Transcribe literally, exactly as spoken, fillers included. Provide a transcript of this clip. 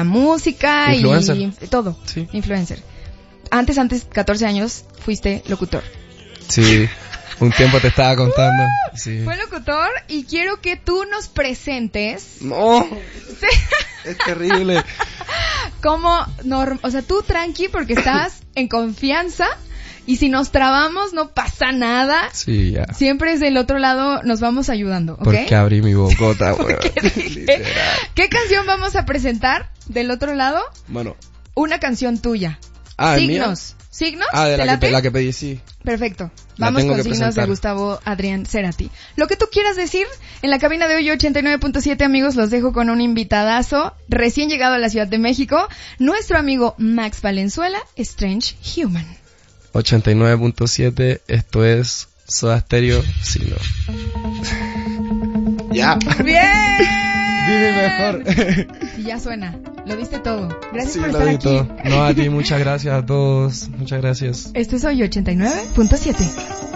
la música Influencer. y todo. Sí. Influencer. Antes, antes, catorce años, fuiste locutor. Sí, un tiempo te estaba contando. Sí. Fue locutor y quiero que tú nos presentes. No, Sí. es terrible. Como, norm- o sea, tú tranqui porque estás en confianza y si nos trabamos no pasa nada. Sí, ya. Siempre es del otro lado, nos vamos ayudando, ¿ok? Porque abrí mi bocota, weón. Dije, Literal. ¿qué canción vamos a presentar del otro lado? Bueno. Una canción tuya. Ah, ¿el mío? Signos. ¿Signos? Ah, de ¿Te la que, late? pe- la que pedí, sí. Perfecto. La Vamos tengo con que signos presentar. de Gustavo Adrián Cerati. Lo que tú quieras decir, en la cabina de hoy ochenta y nueve punto siete, amigos, los dejo con un invitadazo recién llegado a la Ciudad de México, nuestro amigo Max Valenzuela, Strange Human. ochenta y nueve punto siete, esto es Soda Stereo, sí, no. Ya. ¡Bien! Dime mejor. Y ya suena. Lo diste todo. Gracias Sí, por lo estar di aquí. todo. No, a ti, muchas gracias a todos. Muchas gracias. Esto es hoy ochenta y nueve punto siete.